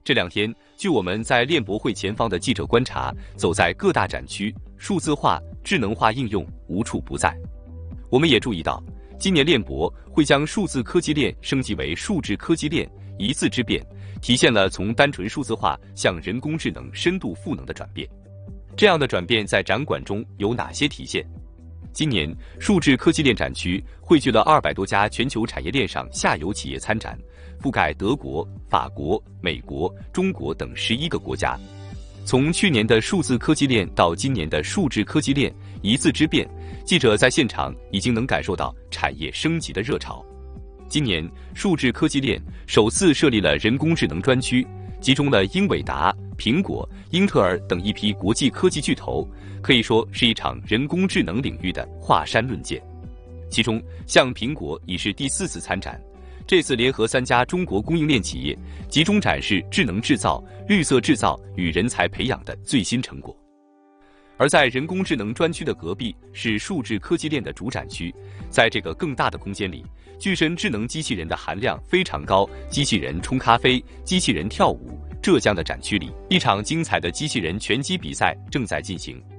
这2天，据我们在链博会前方的记者观察，走在各大展区，数字化、智能化应用无处不在。我们也注意到，今年链博会将数字科技链升级为数智科技链，一字之变，体现了从单纯数字化向人工智能深度赋能的转变。这样的转变在展馆中有哪些体现？今年数智科技链展区汇聚了200多家全球产业链上下游企业参展，覆盖德国、法国、美国、中国等11个国家。从去年的数字科技链到今年的数智科技链，一字之变，记者在现场已经能感受到产业升级的热潮。今年数智科技链首次设立了人工智能专区，集中了英伟达、苹果、英特尔等一批国际科技巨头，可以说是一场人工智能领域的华山论剑。其中，像苹果已是第4次参展，这次联合3家中国供应链企业，集中展示智能制造、绿色制造与人才培养的最新成果。而在人工智能专区的隔壁是数智科技链的主展区，在这个更大的空间里，具身智能机器人的含量非常高，机器人冲咖啡、机器人跳舞。浙江的展区里，一场精彩的机器人拳击比赛正在进行。